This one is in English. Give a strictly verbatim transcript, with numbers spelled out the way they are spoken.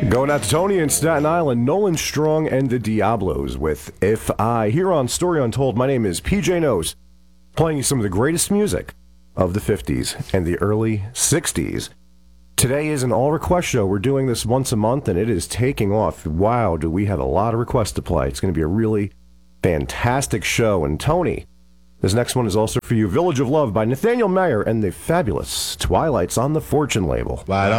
Going out to Tony in Staten Island, Nolan Strong and the Diablos with If I. Here on Story Untold, my name is P J Nose, playing you some of the greatest music of the fifties and the early sixties. Today is an all-request show. We're doing this once a month, and it is taking off. Wow, do we have a lot of requests to play. It's going to be a really fantastic show. And Tony, this next one is also for you. Village of Love by Nathaniel Meyer and the fabulous Twilights on the Fortune label. Right on.